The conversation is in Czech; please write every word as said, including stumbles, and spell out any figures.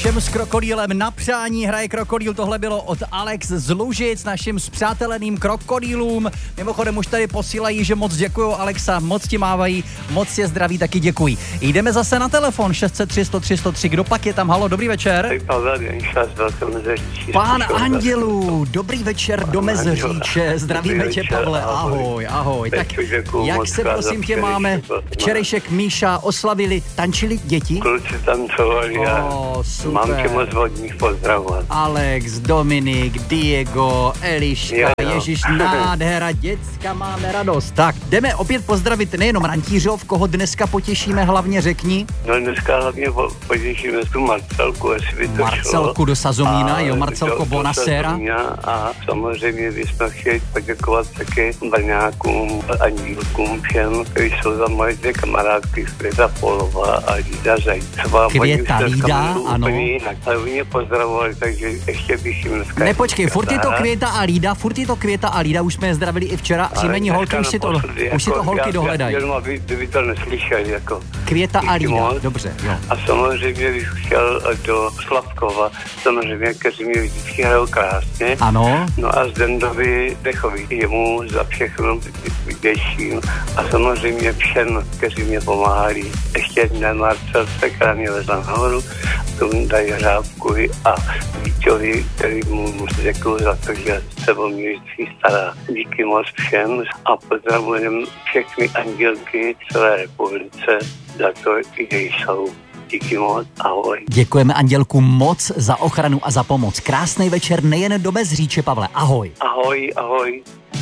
všem s krokodýlem na přání, hraje krokodýl, tohle bylo od Alex z Lužic, našim spřáteleným krokodýlům. Mimochodem už tady posílají, že moc děkuju Alexa, moc ti mávají, moc je zdraví, taky děkuji. Jdeme zase na telefon šest set tři sto tři sto tři, kdo pak je tam, halo, dobrý večer. Pán Andělů, dobrý večer do Mezeříče, zdravíme tě, Pavle, ahoj, ahoj. Tak jak se prosím tě máme, včerejšek Míša oslavili, tančili děti? Kluci tancovali a oh, mám tě moc vodních pozdravovat. Alex, Dominik, Diego, Eliška, jo, jo. Ježíš, nádhera, děcka, máme radost. Tak, jdeme opět pozdravit nejenom Rantířov, koho dneska potěšíme, hlavně řekni. No dneska hlavně potěšíme tu Marcelku, jestli by to Marcelku šlo. do Sazomína, jo, Marcelko do, Bonasera. A samozřejmě bychom chtěli poděkovat taky Brňákům, Andílkům, všem, kteří jsou za moje dvě kamarádky, Květa Polova a Lída Zajícová. Květa Lída, ano. Jinak, ale mě pozdravovali, takže ještě bych jim dneska... Nepočkej, furt je to Květa a Lída, furt je to Květa a Lída, už jsme je zdravili i včera, příjmení holky, už si to, jako, už si to holky dohledají. Jenom aby by to neslyšeli, jako... Květa a Lída, dobře, jo. A samozřejmě bych chtěl do Slavkova, samozřejmě, kteří mě vždycky hrajou krásně. Ano. No a Zdendovi Dechovi, jemu za všechno vděčím. A samozřejmě všem, kteří mě pomáhali. Ještě jedné Marcelce, která mě vezla nahoru, tomu dají Hřábku a Víťovi, který mu děkuji za to, že se o mě vždycky stará. Díky moc všem a pozdravujem všechny andělky v celé republice za to, kde jsou. Díky moc, ahoj. Děkujeme Andělku moc za ochranu a za pomoc. Krásný večer nejen do Bezříče, Pavle, ahoj. Ahoj, ahoj.